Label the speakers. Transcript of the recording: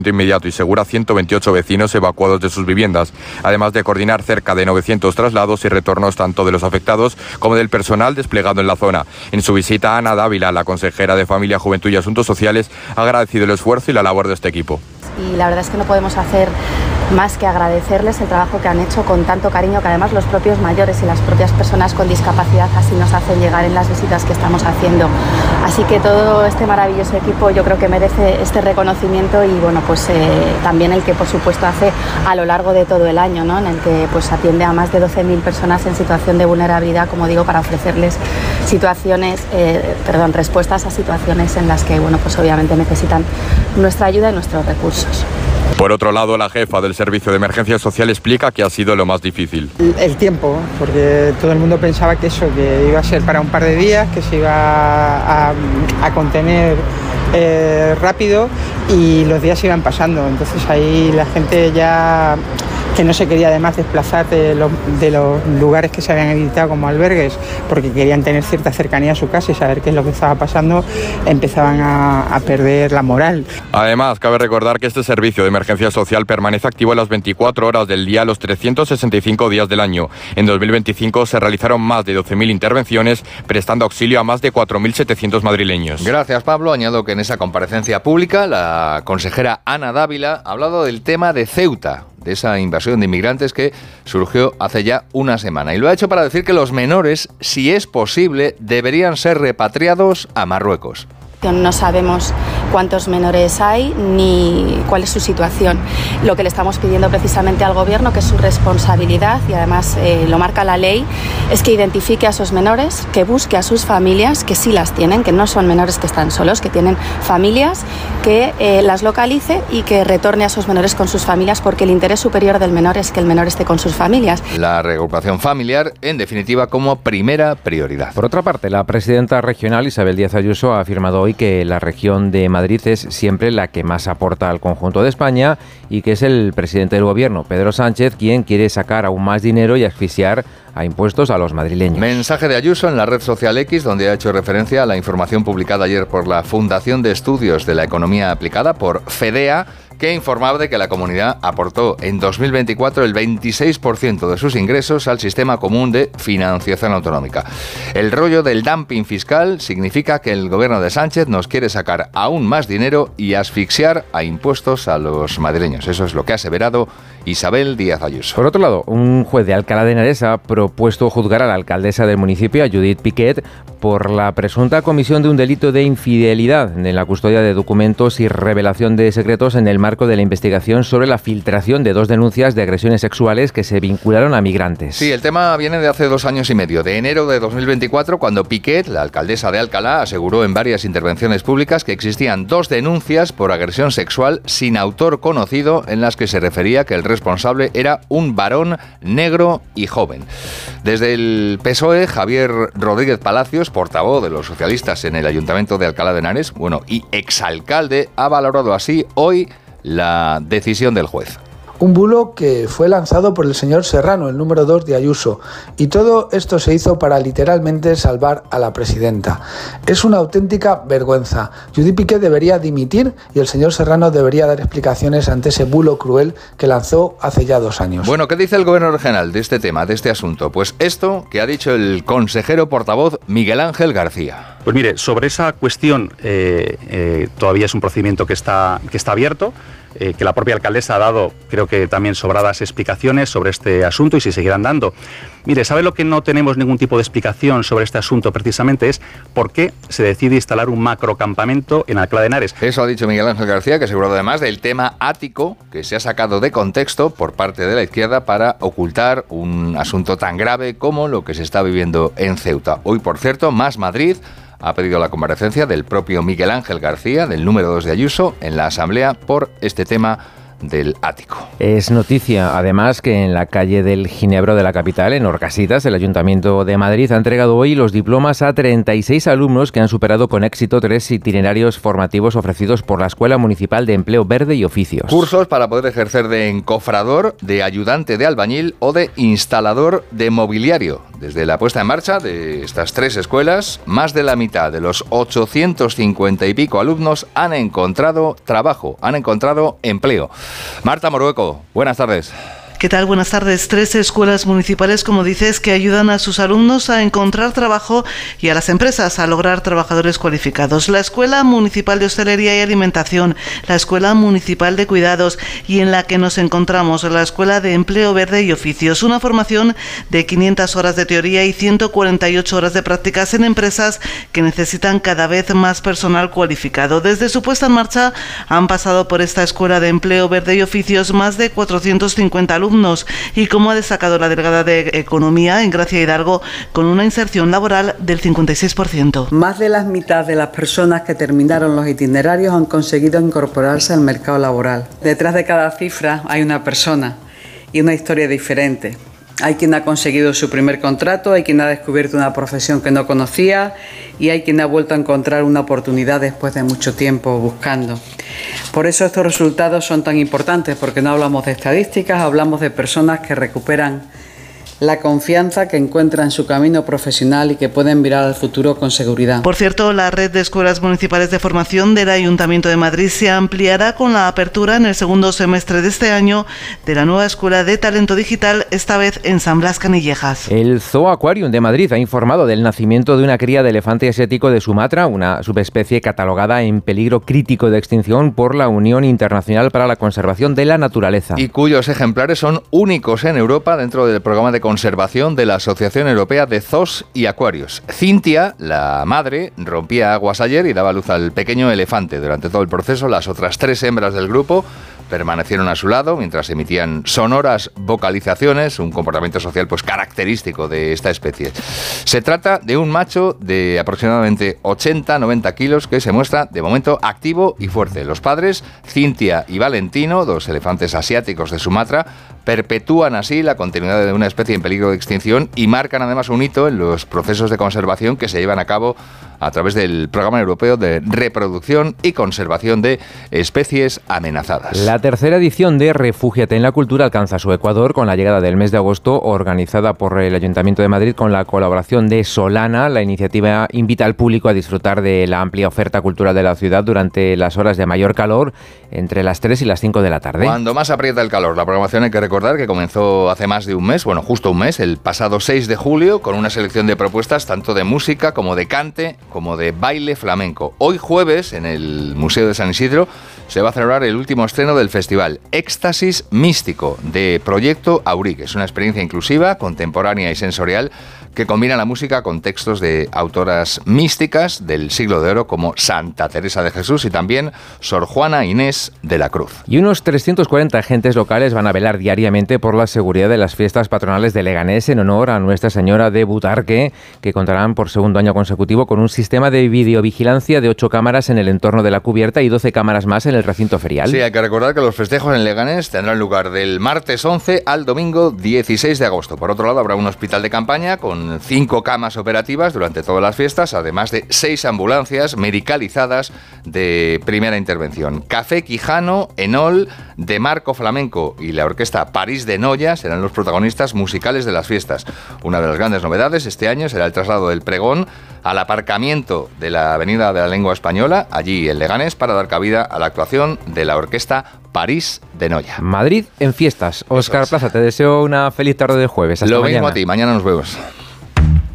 Speaker 1: inmediato y seguro a 128 vecinos evacuados de sus viviendas, además de coordinar cerca de 900 traslados y retornos tanto de los afectados como del personal desplegado en la zona. En su visita, Ana Dávila, la consejera de Familia, Juventud y Asuntos Sociales, ha agradecido el esfuerzo y la labor de este equipo.
Speaker 2: Y la verdad es que no podemos hacer más que agradecerles el trabajo que han hecho con tanto cariño, que además los propios mayores y las propias personas con discapacidad así nos hacen llegar en las visitas que estamos haciendo. Así que todo este maravilloso equipo yo creo que merece este reconocimiento y bueno, pues también el que por supuesto hace a lo largo de todo el año, ¿no? En el que pues atiende a más de 12.000 personas en situación de vulnerabilidad, como digo, para ofrecerles respuestas a situaciones en las que bueno, pues obviamente necesitan nuestra ayuda y nuestros recursos.
Speaker 1: Por otro lado, la jefa del Servicio de Emergencia Social explica que ha sido lo más difícil.
Speaker 3: El tiempo, porque todo el mundo pensaba que iba a ser para un par de días, que se iba a contener rápido y los días iban pasando. Entonces ahí la gente ya, que no se quería además desplazar de los lugares que se habían habilitado como albergues, porque querían tener cierta cercanía a su casa y saber qué es lo que estaba pasando, empezaban a perder la moral.
Speaker 1: Además, cabe recordar que este servicio de emergencia social permanece activo a las 24 horas del día, los 365 días del año. En 2025 se realizaron más de 12.000 intervenciones, prestando auxilio a más de 4.700 madrileños.
Speaker 4: Gracias, Pablo. Añado que en esa comparecencia pública, la consejera Ana Dávila ha hablado del tema de Ceuta, de esa invasión de inmigrantes que surgió hace ya una semana. Y lo ha hecho para decir que los menores, si es posible, deberían ser repatriados a Marruecos.
Speaker 2: No sabemos cuántos menores hay ni cuál es su situación. Lo que le estamos pidiendo precisamente al Gobierno, que es su responsabilidad y además lo marca la ley, es que identifique a esos menores, que busque a sus familias, que sí las tienen, que no son menores que están solos, que tienen familias, que las localice y que retorne a esos menores con sus familias, porque el interés superior del menor es que el menor esté con sus familias.
Speaker 4: La reagrupación familiar, en definitiva, como primera prioridad.
Speaker 5: Por otra parte, la presidenta regional, Isabel Díaz Ayuso, ha afirmado hoy que la región de Madrid es siempre la que más aporta al conjunto de España y que es el presidente del gobierno, Pedro Sánchez, quien quiere sacar aún más dinero y asfixiar a impuestos a los madrileños.
Speaker 4: Mensaje de Ayuso en la red social X, donde ha hecho referencia a la información publicada ayer por la Fundación de Estudios de la Economía Aplicada, por FEDEA, que informaba de que la comunidad aportó en 2024 el 26% de sus ingresos al sistema común de financiación autonómica. El rollo del dumping fiscal significa que el gobierno de Sánchez nos quiere sacar aún más dinero y asfixiar a impuestos a los madrileños. Eso es lo que ha aseverado Isabel Díaz Ayuso.
Speaker 5: Por otro lado, un juez de Alcalá de Henares ha propuesto juzgar a la alcaldesa del municipio, a Judith Piquet, por la presunta comisión de un delito de infidelidad en la custodia de documentos y revelación de secretos en el marco de la investigación sobre la filtración de 2 denuncias de agresiones sexuales que se vincularon a migrantes.
Speaker 4: Sí, el tema viene de hace 2 años y medio, de enero de 2024, cuando Piquet, la alcaldesa de Alcalá, aseguró en varias intervenciones públicas que existían 2 denuncias por agresión sexual sin autor conocido en las que se refería que el responsable era un varón negro y joven. Desde el PSOE, Javier Rodríguez Palacios, portavoz de los socialistas en el Ayuntamiento de Alcalá de Henares, y exalcalde, ha valorado así hoy la decisión del juez.
Speaker 6: Un bulo que fue lanzado por el señor Serrano, el número 2 de Ayuso, y todo esto se hizo para literalmente salvar a la presidenta. Es una auténtica vergüenza. Judith Piquet debería dimitir y el señor Serrano debería dar explicaciones ante ese bulo cruel que lanzó hace ya 2 años.
Speaker 4: Bueno, ¿qué dice el gobierno regional de este tema, de este asunto? Pues esto que ha dicho el consejero portavoz Miguel Ángel García.
Speaker 7: Pues mire, sobre esa cuestión todavía es un procedimiento que está abierto. Que la propia alcaldesa ha dado, creo que también sobradas explicaciones sobre este asunto y si seguirán dando. Mire, ¿sabe lo que no tenemos ningún tipo de explicación sobre este asunto precisamente? Es por qué se decide instalar un macrocampamento en Alcalá de Henares.
Speaker 4: Eso ha dicho Miguel Ángel García, que aseguró además del tema ático que se ha sacado de contexto por parte de la izquierda para ocultar un asunto tan grave como lo que se está viviendo en Ceuta. Hoy, por cierto, Más Madrid ha pedido la comparecencia del propio Miguel Ángel García, del número 2 de Ayuso, en la Asamblea por este tema del ático.
Speaker 5: Es noticia, además, que en la calle del Ginebro de la capital, en Orcasitas, el Ayuntamiento de Madrid ha entregado hoy los diplomas a 36 alumnos que han superado con éxito 3 itinerarios formativos ofrecidos por la Escuela Municipal de Empleo Verde y Oficios.
Speaker 4: Cursos para poder ejercer de encofrador, de ayudante de albañil o de instalador de mobiliario. Desde la puesta en marcha de estas 3 escuelas, más de la mitad de los 850 y pico alumnos han encontrado trabajo, han encontrado empleo. Marta Morueco, buenas tardes.
Speaker 8: ¿Qué tal? Buenas tardes. 3 escuelas municipales, como dices, que ayudan a sus alumnos a encontrar trabajo y a las empresas a lograr trabajadores cualificados. La Escuela Municipal de Hostelería y Alimentación, la Escuela Municipal de Cuidados y en la que nos encontramos, la Escuela de Empleo Verde y Oficios. Una formación de 500 horas de teoría y 148 horas de prácticas en empresas que necesitan cada vez más personal cualificado. Desde su puesta en marcha han pasado por esta Escuela de Empleo Verde y Oficios más de 450 alumnos. Y como ha destacado la delegada de Economía, Engracia Hidalgo, con una inserción laboral del 56%.
Speaker 9: Más de la mitad de las personas que terminaron los itinerarios han conseguido incorporarse al mercado laboral. Detrás de cada cifra hay una persona y una historia diferente. Hay quien ha conseguido su primer contrato, hay quien ha descubierto una profesión que no conocía y hay quien ha vuelto a encontrar una oportunidad después de mucho tiempo buscando. Por eso estos resultados son tan importantes, porque no hablamos de estadísticas, hablamos de personas que recuperan la confianza, que encuentran su camino profesional y que pueden mirar al futuro con seguridad.
Speaker 8: Por cierto, la red de escuelas municipales de formación del Ayuntamiento de Madrid se ampliará con la apertura en el segundo semestre de este año de la nueva Escuela de Talento Digital, esta vez en San Blas Canillejas.
Speaker 5: El Zoo Aquarium de Madrid ha informado del nacimiento de una cría de elefante asiático de Sumatra, una subespecie catalogada en peligro crítico de extinción por la Unión Internacional para la Conservación de la Naturaleza.
Speaker 4: Y cuyos ejemplares son únicos en Europa dentro del programa de conservación de la Asociación Europea de Zoos y Acuarios. Cintia, la madre, rompía aguas ayer y daba luz al pequeño elefante. Durante todo el proceso, las otras 3 hembras del grupo permanecieron a su lado mientras emitían sonoras vocalizaciones, un comportamiento social pues característico de esta especie. Se trata de un macho de aproximadamente 80-90 kilos que se muestra de momento activo y fuerte. Los padres, Cintia y Valentino, 2 elefantes asiáticos de Sumatra, perpetúan así la continuidad de una especie en peligro de extinción y marcan además un hito en los procesos de conservación que se llevan a cabo a través del Programa Europeo de Reproducción y Conservación de Especies Amenazadas.
Speaker 5: La tercera edición de Refúgiate en la Cultura alcanza su ecuador con la llegada del mes de agosto, organizada por el Ayuntamiento de Madrid con la colaboración de Solana. La iniciativa invita al público a disfrutar de la amplia oferta cultural de la ciudad durante las horas de mayor calor, entre las 3 y las 5 de la tarde.
Speaker 4: Cuando más aprieta el calor, la programación hay que recordar que comenzó hace más de un mes, bueno, justo un mes, el pasado 6 de julio, con una selección de propuestas tanto de música como de cante, como de baile flamenco. Hoy jueves, en el Museo de San Isidro, se va a celebrar el último estreno del festival Éxtasis Místico, de Proyecto Auric. Es una experiencia inclusiva, contemporánea y sensorial que combina la música con textos de autoras místicas del siglo de oro como Santa Teresa de Jesús y también Sor Juana Inés de la Cruz.
Speaker 5: Y unos 340 agentes locales van a velar diariamente por la seguridad de las fiestas patronales de Leganés en honor a Nuestra Señora de Butarque, que contarán por segundo año consecutivo con un sistema de videovigilancia de 8 cámaras en el entorno de la cubierta y 12 cámaras más en el recinto ferial.
Speaker 4: Sí, hay que recordar que los festejos en Leganés tendrán lugar del martes 11 al domingo 16 de agosto. Por otro lado, habrá un hospital de campaña con 5 camas operativas durante todas las fiestas, además de 6 ambulancias medicalizadas de primera intervención. Café Quijano, Enol, De Marco Flamenco y la orquesta París de Noya serán los protagonistas musicales de las fiestas. Una de las grandes novedades este año será el traslado del pregón al aparcamiento de la Avenida de la Lengua Española, allí en Leganés, para dar cabida a la actuación de la orquesta París de Noya.
Speaker 5: Madrid en fiestas. Óscar Plaza, te deseo una feliz tarde de jueves. Hasta
Speaker 4: Lo
Speaker 5: mañana.
Speaker 4: mismo a ti, mañana nos vemos.